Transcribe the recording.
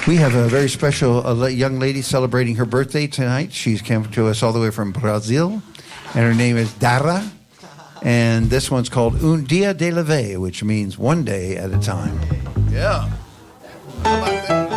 We have a very special young lady celebrating her birthday tonight. She's come to us all the way from Brazil, and her name is Dara. And this one's called Un Dia de la Vez, which means one day at a time. Yeah. How about that?